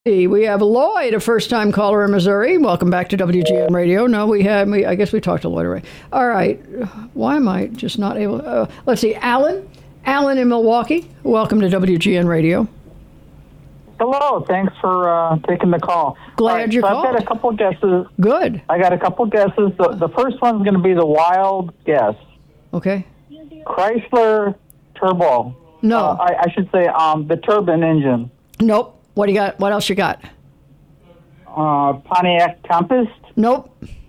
We have Lloyd, a first-time caller in Missouri. Welcome back to WGN Radio. No, I guess we talked to Lloyd already. All right. Why am I just not able? Let's see. Alan in Milwaukee. Welcome to WGN Radio. Hello. Thanks for taking the call. Glad you called. I've got a couple guesses. Good. I got a couple guesses. The first one's going to be the wild guess. Okay. Chrysler Turbo. No. I should say the turbine engine. Nope. What do you got? What else you got? Pontiac Tempest. Nope.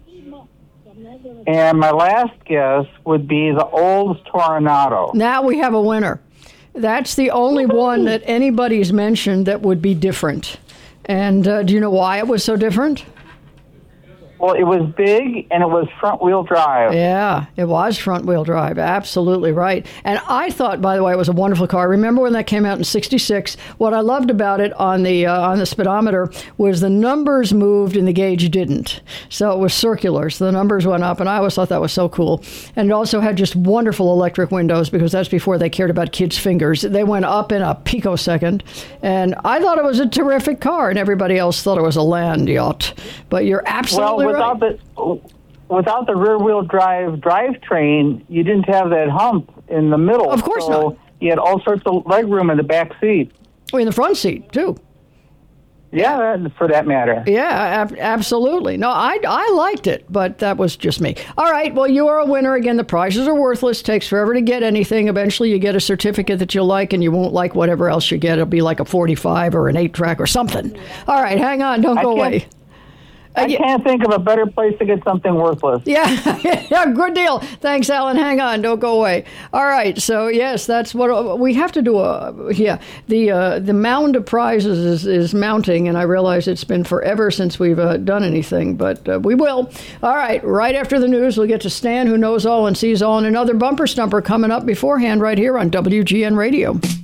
And my last guess would be the Olds Toronado. Now we have a winner. That's the only one that anybody's mentioned that would be different. And do you know why it was so different? Well, it was big, and it was front-wheel drive. Yeah, it was front-wheel drive. Absolutely right. And I thought, by the way, it was a wonderful car. Remember when that came out in '66? What I loved about it on the speedometer was the numbers moved and the gauge didn't. So it was circular. So the numbers went up, and I always thought that was so cool. And it also had just wonderful electric windows because that's before they cared about kids' fingers. They went up in a picosecond. And I thought it was a terrific car, and everybody else thought it was a land yacht. But you're absolutely right. Without the rear-wheel drive drivetrain, you didn't have that hump in the middle. Of course not. You had all sorts of leg room in the back seat. In the front seat, too. Yeah, for that matter. Yeah, absolutely. No, I liked it, but that was just me. All right, well, you are a winner. Again, the prizes are worthless. Takes forever to get anything. Eventually, you get a certificate that you'll like, and you won't like whatever else you get. It'll be like a 45 or an 8-track or something. All right, hang on. Don't go away. I can't think of a better place to get something worthless. Yeah, good deal. Thanks, Alan. Hang on. Don't go away. All right. So, yes, that's what we have to do. The mound of prizes is mounting, and I realize it's been forever since we've done anything, but we will. All right. Right after the news, we'll get to Stan, who knows all and sees all, and another bumper stumper coming up beforehand right here on WGN Radio.